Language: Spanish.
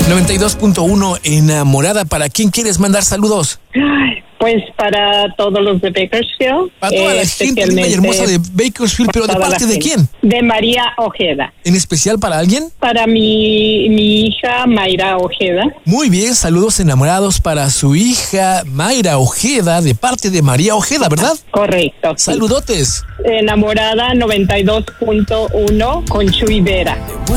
92.1 Enamorada. ¿Para quién quieres mandar saludos? Pues para todos los de Bakersfield. Para toda la gente linda y hermosa de Bakersfield, pero ¿de parte de quién? De María Ojeda. ¿En especial para alguien? Para mi hija Mayra Ojeda. Muy bien, saludos enamorados para su hija Mayra Ojeda, de parte de María Ojeda, ¿verdad? Correcto. Sí. Saludotes. Enamorada 92.1 con Chuy Vera.